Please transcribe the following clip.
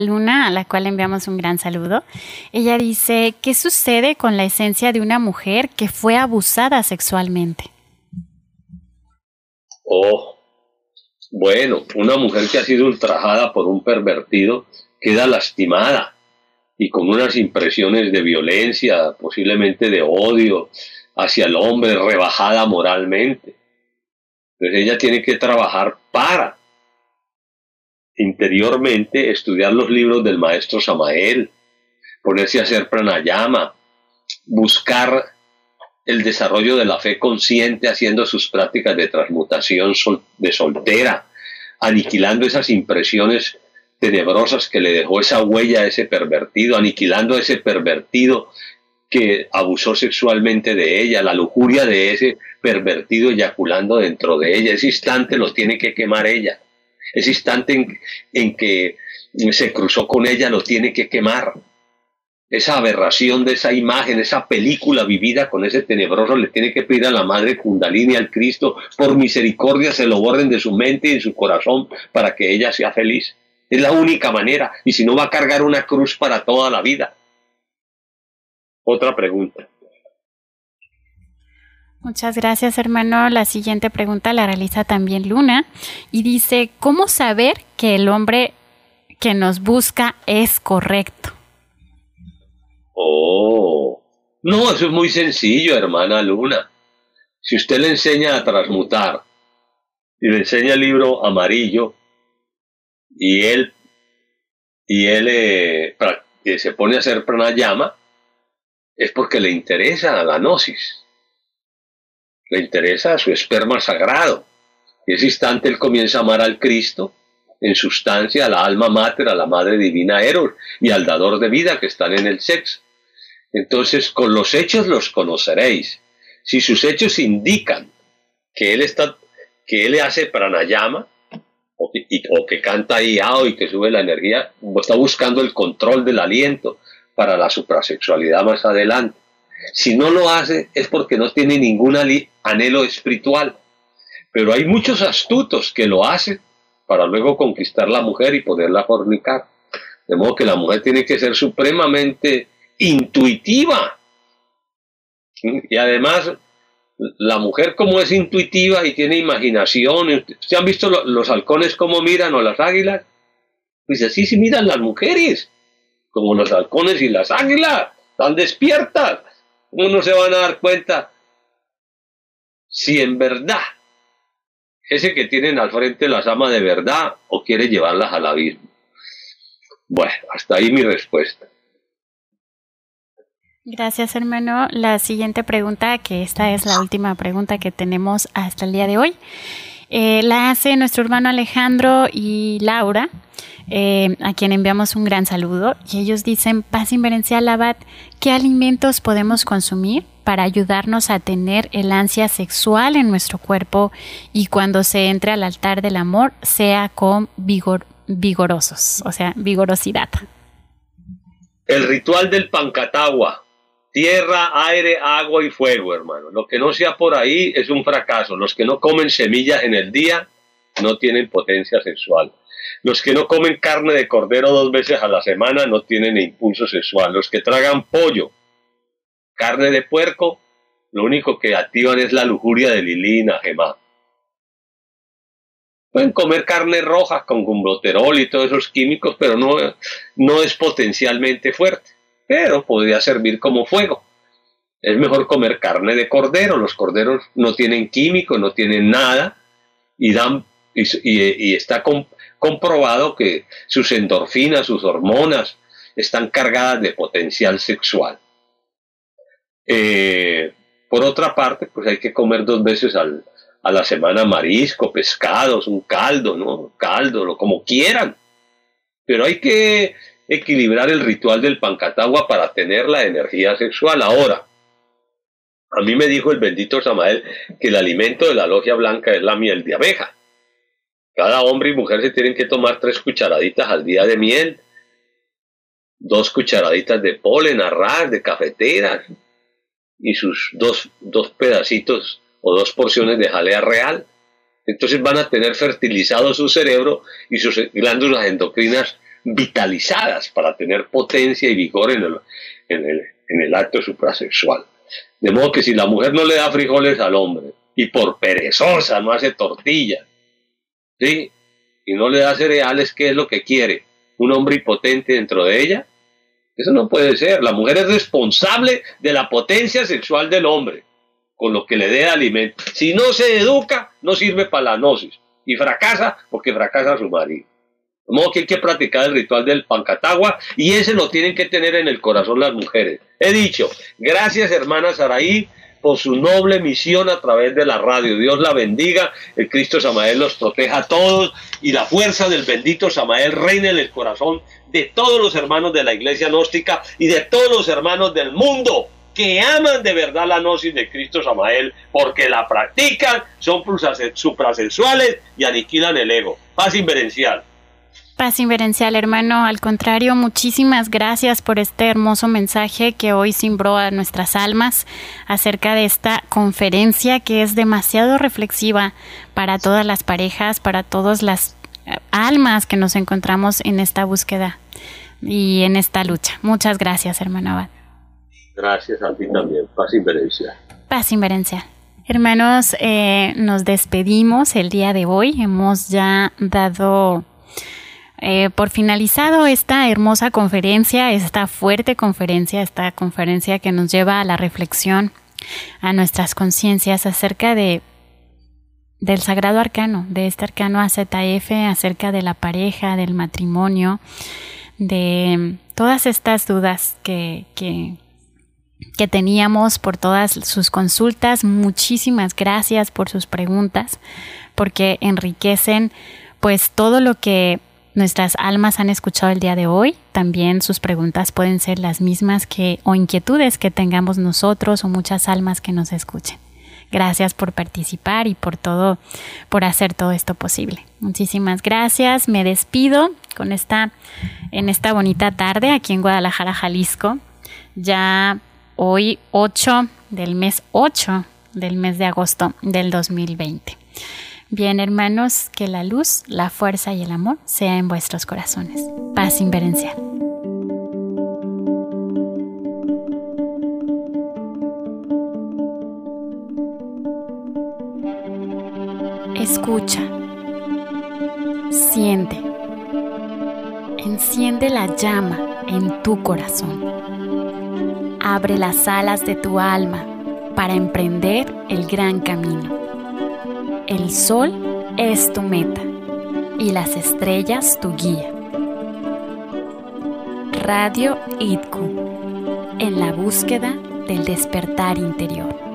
Luna, a la cual enviamos un gran saludo. Ella dice, ¿qué sucede con la esencia de una mujer que fue abusada sexualmente? Oh, bueno, una mujer que ha sido ultrajada por un pervertido queda lastimada y con unas impresiones de violencia, posiblemente de odio hacia el hombre, rebajada moralmente. Entonces ella tiene que trabajar para interiormente estudiar los libros del maestro Samael, ponerse a hacer pranayama, buscar el desarrollo de la fe consciente haciendo sus prácticas de transmutación de soltera, aniquilando esas impresiones tenebrosas que le dejó esa huella a ese pervertido, aniquilando a ese pervertido que abusó sexualmente de ella, la lujuria de ese pervertido eyaculando dentro de ella. Ese instante lo tiene que quemar ella. Ese instante en que se cruzó con ella lo tiene que quemar. Esa aberración de esa imagen, esa película vivida con ese tenebroso, le tiene que pedir a la Madre Kundalini, al Cristo, por misericordia se lo borren de su mente y de su corazón para que ella sea feliz. Es la única manera, y si no va a cargar una cruz para toda la vida. Otra pregunta. Muchas gracias, hermano. La siguiente pregunta la realiza también Luna y dice, ¿cómo saber que el hombre que nos busca es correcto? Oh, no, eso es muy sencillo, hermana Luna. Si usted le enseña a transmutar y le enseña el libro amarillo y él que se pone a hacer pranayama, es porque le interesa la gnosis, le interesa su esperma sagrado. Y ese instante él comienza a amar al Cristo, en sustancia, a la alma mater, a la madre divina Eros y al dador de vida que están en el sexo. Entonces, con los hechos los conoceréis. Si sus hechos indican que él hace pranayama, o que canta iao y que sube la energía, o está buscando el control del aliento para la suprasexualidad más adelante. Si no lo hace es porque no tiene ningún anhelo espiritual. Pero hay muchos astutos que lo hacen para luego conquistar la mujer y poderla fornicar. De modo que la mujer tiene que ser supremamente intuitiva. Y además, la mujer como es intuitiva y tiene imaginación, ¿se han visto los halcones cómo miran o las águilas? Pues así se miran las mujeres, como los halcones y las águilas, están despiertas. ¿Cómo no se van a dar cuenta si en verdad ese que tienen al frente las ama de verdad o quiere llevarlas al abismo? Bueno, hasta ahí mi respuesta. Gracias, hermano. La siguiente pregunta, que esta es la última pregunta que tenemos hasta el día de hoy, la hace nuestro hermano Alejandro y Laura, a quien enviamos un gran saludo. Y ellos dicen, Paz Inverencial Abad, ¿qué alimentos podemos consumir para ayudarnos a tener el ansia sexual en nuestro cuerpo y cuando se entre al altar del amor sea con vigorosos, o sea, vigorosidad? El ritual del Pancatagua. Tierra, aire, agua y fuego, hermano. Lo que no sea por ahí es un fracaso. Los que no comen semillas en el día no tienen potencia sexual. Los que no comen carne de cordero 2 veces a la semana no tienen impulso sexual. Los que tragan pollo, carne de puerco, lo único que activan es la lujuria de Lilí y Najemá. Pueden comer carne roja con gumboterol y todos esos químicos, pero no es potencialmente fuerte. Pero podría servir como fuego. Es mejor comer carne de cordero. Los corderos no tienen químicos, no tienen nada y está comprobado que sus endorfinas, sus hormonas están cargadas de potencial sexual. Por otra parte, pues hay que comer 2 veces a la semana marisco, pescados, un caldo, ¿no? Caldo, como quieran. Pero hay que equilibrar el ritual del Pancatagua para tener la energía sexual. Ahora, a mí me dijo el bendito Samael que el alimento de la logia blanca es la miel de abeja. Cada hombre y mujer se tienen que tomar 3 cucharaditas al día de miel, 2 cucharaditas de polen, arras, de cafeteras y sus dos pedacitos o 2 porciones de jalea real. Entonces van a tener fertilizado su cerebro y sus glándulas endocrinas vitalizadas para tener potencia y vigor en el acto suprasexual. De modo que si la mujer no le da frijoles al hombre y por perezosa no hace tortilla, ¿sí?, y no le da cereales, ¿qué es lo que quiere? ¿Un hombre impotente dentro de ella? Eso no puede ser. La mujer es responsable de la potencia sexual del hombre, con lo que le dé alimento. Si no se educa, no sirve para la gnosis. Y fracasa porque fracasa su marido. De modo que hay que practicar el ritual del Pancatagua, y ese lo tienen que tener en el corazón las mujeres. He dicho, gracias hermana Saraí por su noble misión a través de la radio. Dios la bendiga, el Cristo Samael los proteja a todos, y la fuerza del bendito Samael reine en el corazón de todos los hermanos de la iglesia gnóstica y de todos los hermanos del mundo que aman de verdad la gnosis de Cristo Samael, porque la practican, son suprasexuales y aniquilan el ego. Paz inverencial. Paz inverencial, hermano. Al contrario, muchísimas gracias por este hermoso mensaje que hoy cimbró a nuestras almas acerca de esta conferencia que es demasiado reflexiva para todas las parejas, para todas las almas que nos encontramos en esta búsqueda y en esta lucha. Muchas gracias, hermano Abad. Gracias a ti también. Paz inverencial. Paz inverencial. Hermanos, nos despedimos el día de hoy. Hemos ya dado por finalizado esta hermosa conferencia, esta fuerte conferencia, esta conferencia que nos lleva a la reflexión, a nuestras conciencias acerca del sagrado arcano, de este arcano AZF, acerca de la pareja, del matrimonio, de todas estas dudas que teníamos, por todas sus consultas. Muchísimas gracias por sus preguntas, porque enriquecen pues todo lo que nuestras almas han escuchado el día de hoy. También sus preguntas pueden ser las mismas o inquietudes que tengamos nosotros o muchas almas que nos escuchen. Gracias por participar y por hacer todo esto posible. Muchísimas gracias. Me despido en esta bonita tarde aquí en Guadalajara, Jalisco. Ya hoy 8 del mes de agosto del 2020. Bien, hermanos, que la luz, la fuerza y el amor sea en vuestros corazones. Paz inverencial. Escucha, siente, enciende la llama en tu corazón. Abre las alas de tu alma para emprender el gran camino. El sol es tu meta y las estrellas tu guía. Radio IDCU, en la búsqueda del despertar interior.